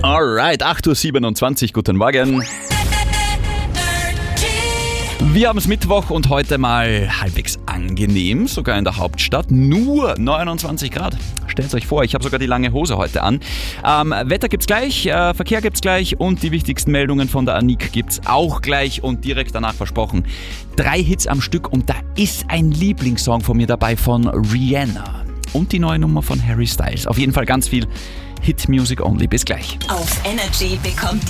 Alright, 8.27 Uhr, guten Morgen. Wir haben es Mittwoch und heute mal halbwegs angenehm, sogar in der Hauptstadt. Nur 29 Grad. Stellt euch vor, ich habe sogar die lange Hose heute an. Wetter gibt's gleich, Verkehr gibt's gleich und die wichtigsten Meldungen von der Anik gibt's auch gleich und direkt danach versprochen. 3 Hits am Stück und da ist ein Lieblingssong von mir dabei von Rihanna. Und die neue Nummer von Harry Styles. Auf jeden Fall ganz viel Hit Music Only. Bis gleich. Auf Energy bekommt